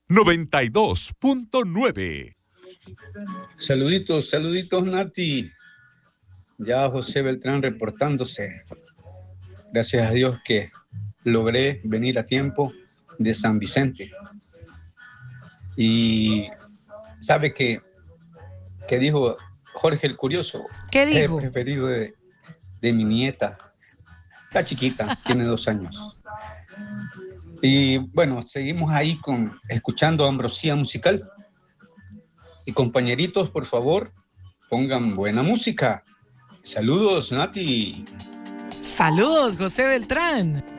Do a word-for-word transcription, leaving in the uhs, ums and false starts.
noventa y dos punto nueve. Saluditos, saluditos, Nati. Ya José Beltrán reportándose. Gracias a Dios que logré venir a tiempo de San Vicente. Y sabe que, que dijo Jorge el Curioso. ¿Qué Es dijo? el preferido de, de mi nieta. Está chiquita, tiene dos años. Y bueno, seguimos ahí con escuchando Ambrosía Musical. Y compañeritos, por favor, pongan buena música. Saludos, Nati. Saludos, José Beltrán.